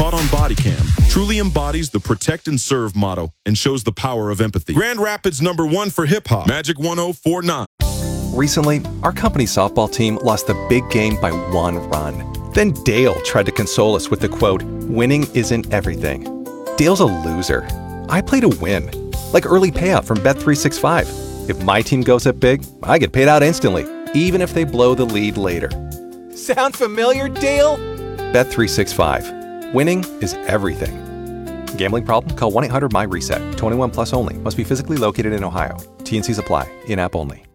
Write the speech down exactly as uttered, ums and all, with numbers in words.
caught on body cam truly embodies the protect and serve motto and shows the power of empathy. Grand Rapids number one for hip-hop, Magic one oh four nine. Recently, our company softball team lost the big game by one run. Then Dale tried to console us with the quote, "Winning isn't everything." Dale's a loser. I play to win. Like early payout from Bet three sixty-five. If my team goes up big, I get paid out instantly, even if they blow the lead later. Sound familiar, Dale? Bet three sixty-five. Winning is everything. Gambling problem? Call one eight hundred M Y RESET. twenty-one plus only. Must be physically located in Ohio. T and Cs apply. In-app only.